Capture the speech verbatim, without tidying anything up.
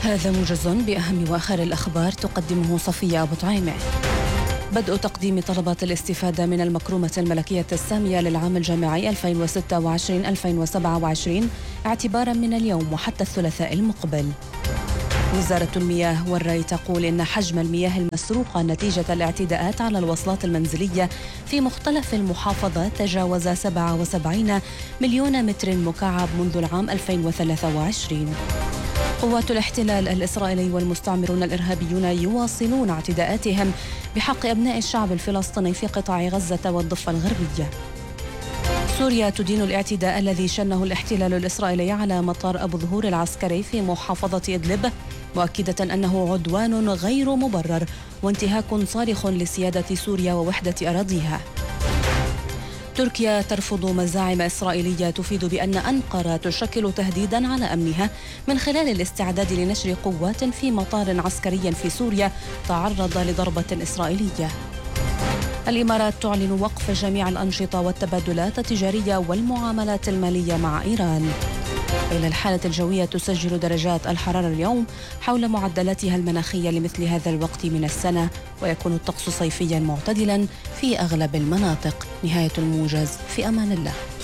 هذا موجز بأهم وآخر الأخبار تقدمه صفية أبو طعيمة. بدء تقديم طلبات الاستفادة من المكرومة الملكية السامية للعام الجامعي ألفين وستة وعشرين ألفين وسبعة وعشرين اعتبارا من اليوم وحتى الثلاثاء المقبل. وزارة المياه والري تقول إن حجم المياه المسروقة نتيجة الاعتداءات على الوصلات المنزلية في مختلف المحافظات تجاوز سبعة وسبعين مليون متر مكعب منذ العام ألفين وثلاثة وعشرين. قوات الاحتلال الإسرائيلي والمستعمرون الإرهابيون يواصلون اعتداءاتهم بحق أبناء الشعب الفلسطيني في قطاع غزة والضفة الغربية. سوريا تدين الاعتداء الذي شنه الاحتلال الإسرائيلي على مطار أبو ظهور العسكري في محافظة إدلب، مؤكدة أنه عدوان غير مبرر وانتهاك صارخ لسيادة سوريا ووحدة أراضيها. تركيا ترفض مزاعم إسرائيلية تفيد بأن أنقرة تشكل تهديداً على أمنها من خلال الاستعداد لنشر قوات في مطار عسكري في سوريا تعرض لضربة إسرائيلية. الإمارات تعلن وقف جميع الأنشطة والتبادلات التجارية والمعاملات المالية مع إيران. إلى الحالة الجوية تسجل درجات الحرارة اليوم حول معدلاتها المناخية لمثل هذا الوقت من السنة، ويكون الطقس صيفيا معتدلا في أغلب المناطق. نهاية الموجز، في أمان الله.